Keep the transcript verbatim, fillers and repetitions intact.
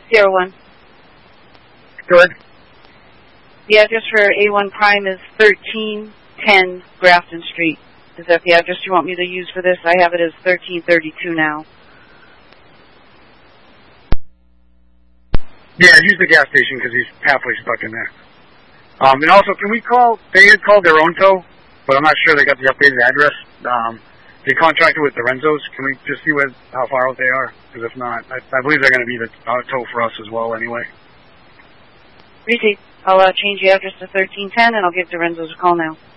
Zero one. Good. The address for A one Prime is thirteen ten Grafton Street. Is that the address you want me to use for this? I have it as thirteen thirty-two now. Yeah, use the gas station because he's halfway stuck in there. Um, and also, can we call, they had called their own tow, but I'm not sure they got the updated address. Um, they contracted with Lorenzo's. Can we just see where, how far out they are? Because if not, I, I believe they're going to be the uh, tow for us as well anyway. Receipt. I'll uh, change the address to thirteen ten and I'll give Lorenzo's a call now.